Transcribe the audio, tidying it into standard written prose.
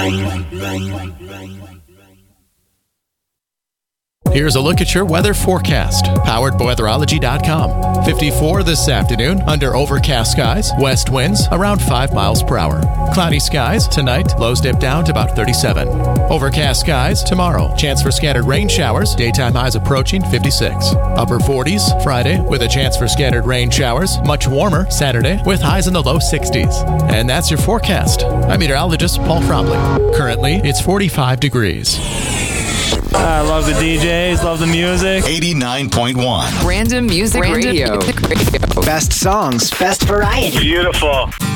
Here's a look at your weather forecast, powered by Weatherology.com. 54 this afternoon, under overcast skies, west winds around 5 miles per hour. Cloudy skies tonight, lows dip down to about 37. Overcast skies tomorrow, chance for scattered rain showers, daytime highs approaching 56. Upper 40s Friday with a chance for scattered rain showers, much warmer Saturday with highs in the low 60s. And that's your forecast. I'm meteorologist Paul Frobley. Currently, it's 45 degrees. I love the DJs, love the music. 89.1. Random Music Radio. Best songs, best variety. Beautiful.